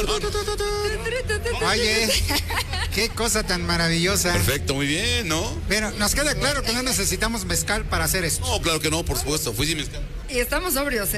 perdón. Oye, qué cosa tan maravillosa. Perfecto, muy bien, ¿no? Pero nos queda claro que no necesitamos mezcal para hacer esto. No, claro que no, por supuesto. Fui sin mezcal. Y estamos sobrios,